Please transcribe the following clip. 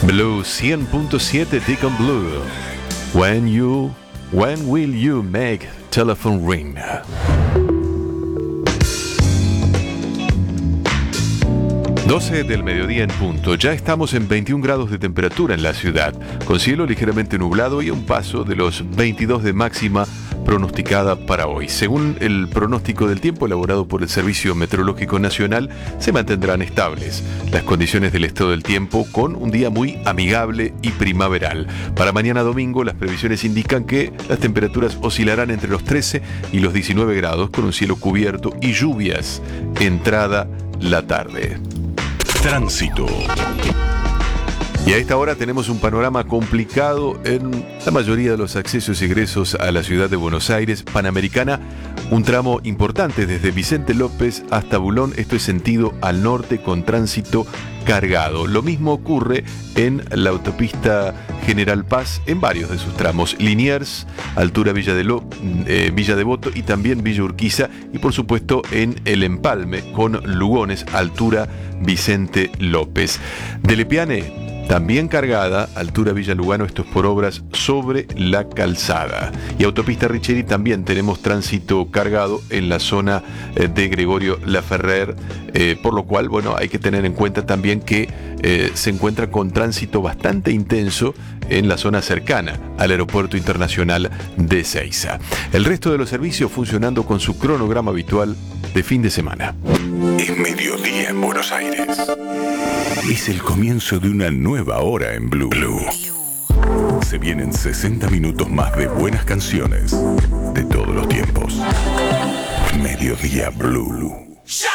Blue 100.7 Deacon Blue. When will you make telephone ring? Doce del mediodía en punto. Ya estamos en 21 grados de temperatura en la ciudad, con cielo ligeramente nublado y un paso de los 22 de máxima pronosticada para hoy. Según el pronóstico del tiempo elaborado por el Servicio Meteorológico Nacional, se mantendrán estables las condiciones del estado del tiempo con un día muy amigable y primaveral. Para mañana domingo, las previsiones indican que las temperaturas oscilarán entre los 13 y los 19 grados con un cielo cubierto y lluvias entrada la tarde. Tránsito. Y a esta hora tenemos un panorama complicado en la mayoría de los accesos y egresos a la ciudad de Buenos Aires. Panamericana, un tramo importante desde Vicente López hasta Bulón, esto es sentido al norte con tránsito cargado. Lo mismo ocurre en la autopista General Paz en varios de sus tramos. Liniers, altura Villa Devoto y también Villa Urquiza, y por supuesto en el empalme con Lugones, altura Vicente López. De Lepiane, también cargada, altura Villa Lugano, esto es por obras sobre la calzada. Y autopista Richeri también tenemos tránsito cargado en la zona de Gregorio Laferrer, por lo cual, bueno, hay que tener en cuenta también que se encuentra con tránsito bastante intenso en la zona cercana al Aeropuerto Internacional de Ezeiza. El resto de los servicios funcionando con su cronograma habitual de fin de semana. Es mediodía en Buenos Aires. Es el comienzo de una nueva hora en Blue. Se vienen 60 minutos más de buenas canciones de todos los tiempos. Mediodía Blue.